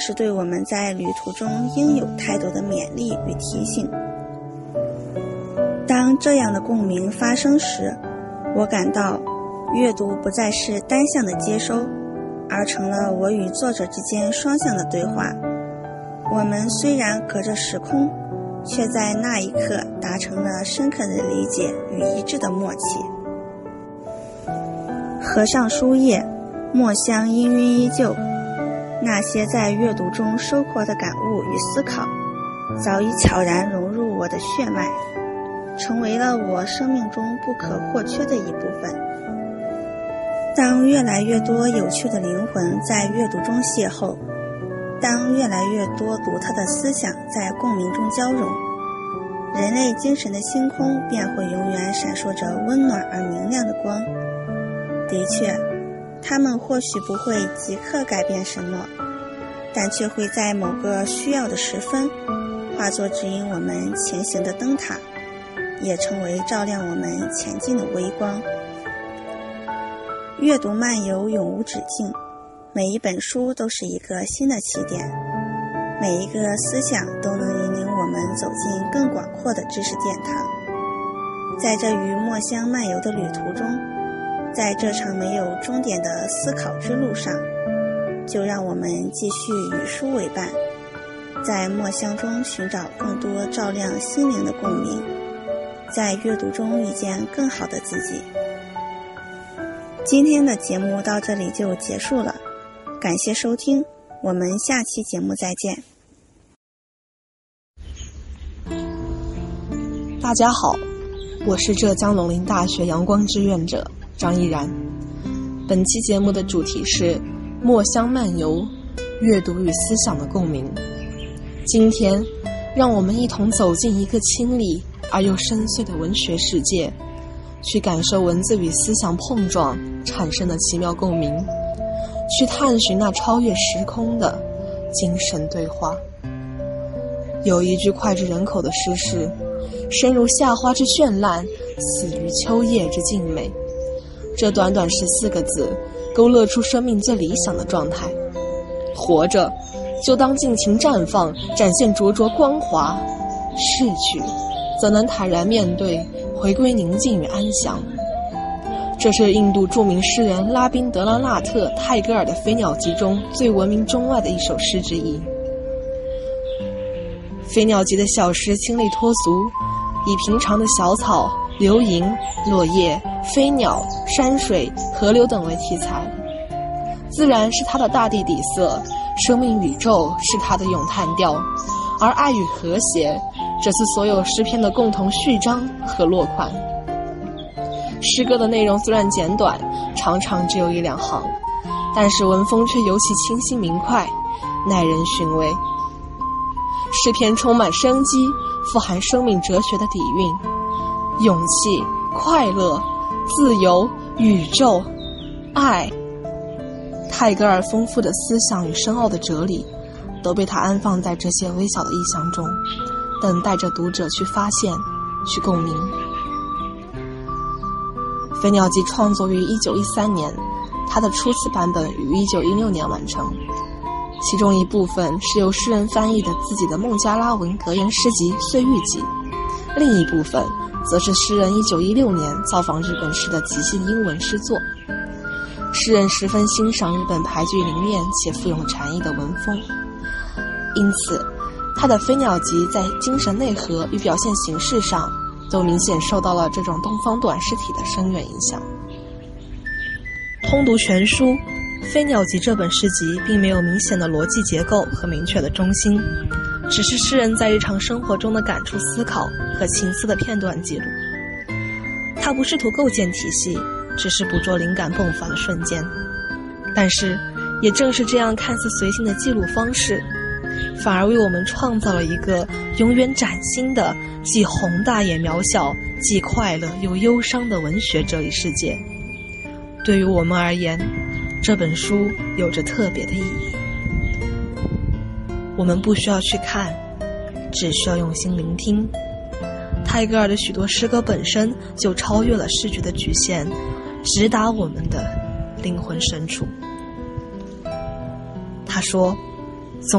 是对我们在旅途中应有态度的勉励与提醒。当这样的共鸣发生时，我感到阅读不再是单向的接收，而成了我与作者之间双向的对话。我们虽然隔着时空，却在那一刻达成了深刻的理解与一致的默契。合上书页，墨香氤氲依旧，那些在阅读中收获的感悟与思考，早已悄然融入我的血脉，成为了我生命中不可或缺的一部分。当越来越多有趣的灵魂在阅读中邂逅，当越来越多独特的思想在共鸣中交融，人类精神的星空便会永远闪烁着温暖而明亮的光。的确，它们或许不会即刻改变什么，但却会在某个需要的时分，化作指引我们前行的灯塔，也成为照亮我们前进的微光。阅读漫游永无止境，每一本书都是一个新的起点，每一个思想都能引领我们走进更广阔的知识殿堂。在这与墨香漫游的旅途中，在这场没有终点的思考之路上，就让我们继续与书为伴，在墨香中寻找更多照亮心灵的共鸣，在阅读中遇见更好的自己。今天的节目到这里就结束了，感谢收听，我们下期节目再见。 大家好，我是浙江农林大学阳光志愿者张依然。本期节目的主题是墨香漫游，阅读与思想的共鸣。今天让我们一同走进一个清丽而又深邃的文学世界，去感受文字与思想碰撞产生的奇妙共鸣，去探寻那超越时空的精神对话。有一句脍炙人口的诗是：生如夏花之绚烂，死于秋叶之静美。这短短14个字勾勒出生命最理想的状态。活着就当尽情绽放，展现灼灼光华；逝去则能坦然面对，回归宁静与安详。这是印度著名诗人拉宾德拉纳特·泰戈尔的《飞鸟集》中最闻名中外的一首诗之一。《飞鸟集》的小诗清丽脱俗，以平常的小草、流萤、落叶、飞鸟、山水、河流等为题材。自然是它的大地底色，生命宇宙是它的咏叹调，而爱与和谐这是所有诗篇的共同序章和落款。诗歌的内容虽然简短，常常只有1-2行，但是文风却尤其清新明快，耐人寻味。诗篇充满生机，富含生命哲学的底蕴，勇气、快乐、自由、宇宙、爱。泰戈尔丰富的思想与深奥的哲理都被他安放在这些微小的意象中，等待着读者去发现，去共鸣。《飞鸟集》创作于1913年，它的初次版本于1916年完成。其中一部分是由诗人翻译的自己的孟加拉文格言诗集《岁玉集》，另一部分则是诗人1916年造访日本时的即兴英文诗作。诗人十分欣赏日本俳句凝练且富有禅意的文风，因此他的《飞鸟集》在精神内核与表现形式上都明显受到了这种东方短诗体的深远影响。通读全书，《飞鸟集》这本诗集并没有明显的逻辑结构和明确的中心，只是诗人在日常生活中的感触思考和情思的片段记录。他不试图构建体系，只是捕捉灵感迸发的瞬间。但是也正是这样看似随性的记录方式，反而为我们创造了一个永远崭新的既宏大也渺小，既快乐又忧伤的文学哲理世界。对于我们而言，这本书有着特别的意义。我们不需要去看，只需要用心聆听。泰戈尔的许多诗歌本身就超越了视觉的局限，直达我们的灵魂深处。他说，